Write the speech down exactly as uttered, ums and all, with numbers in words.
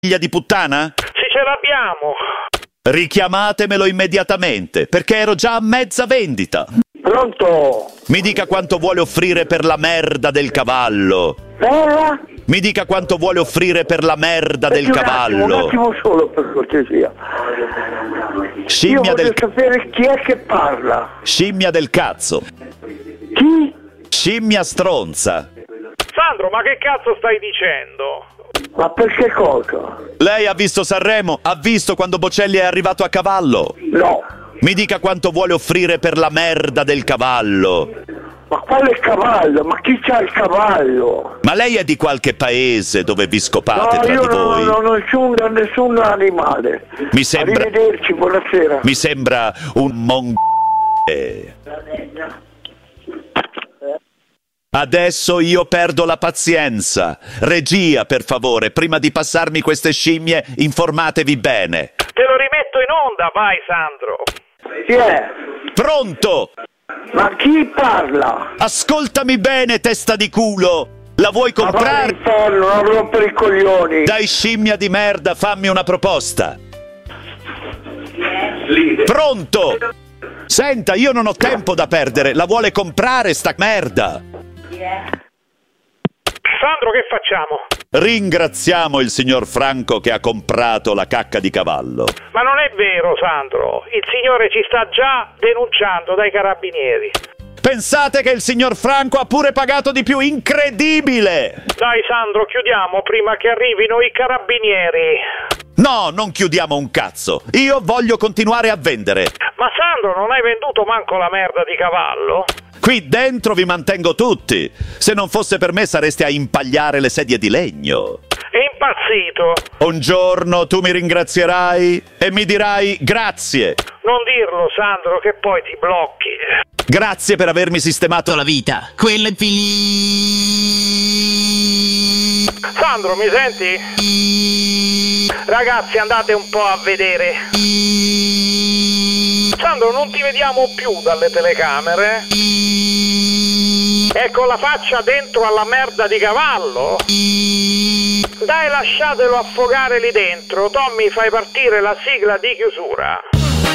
figlia di puttana? Sì, ce l'abbiamo. Richiamatemelo immediatamente, perché ero già a mezza vendita. Pronto? Mi dica quanto vuole offrire per la merda del cavallo. Eh? Mi dica quanto vuole offrire per la merda del Un cavallo. attimo, un attimo solo, per cortesia. Scimmia Io voglio del... sapere chi è che parla. Scimmia del cazzo. Chi? Scimmia stronza. Sandro, ma che cazzo stai dicendo? Ma per che cosa? Lei ha visto Sanremo? Ha visto quando Bocelli è arrivato a cavallo? No. Mi dica quanto vuole offrire per la merda del cavallo. Ma quale cavallo? Ma chi c'ha il cavallo? Ma lei è di qualche paese dove vi scopate No, tra io di voi? non ho nessun, nessun animale. Mi sembra... Arrivederci, buonasera. Mi sembra un mon... Adesso io perdo la pazienza. Regia, per favore, prima di passarmi queste scimmie, informatevi bene. Te lo rimetto in onda, vai Sandro. Chi è? Pronto? Ma chi parla? Ascoltami bene, testa di culo. La vuoi Ma comprare? vai in non rompere i coglioni. Dai, scimmia di merda, fammi una proposta. Pronto? Senta, io non ho tempo da perdere. La vuole comprare sta merda? Sandro, che facciamo? Ringraziamo il signor Franco che ha comprato la cacca di cavallo. Ma non è vero, Sandro. Il signore ci sta già denunciando dai carabinieri. Pensate che il signor Franco ha pure pagato di più? Incredibile! Dai, Sandro, chiudiamo prima che arrivino i carabinieri. No, non chiudiamo un cazzo. Io voglio continuare a vendere. Ma Sandro, non hai venduto manco la merda di cavallo? Qui dentro vi mantengo tutti. Se non fosse per me sareste a impagliare le sedie di legno. È impazzito. Un giorno tu mi ringrazierai e mi dirai grazie. Non dirlo, Sandro, che poi ti blocchi. Grazie per avermi sistemato la vita. Quella è felice. Sandro, mi senti? Ragazzi, andate un po' a vedere. Sandro, non ti vediamo più dalle telecamere? Ecco la faccia dentro alla merda di cavallo? Dai, lasciatelo affogare lì dentro. Tommy, fai partire la sigla di chiusura.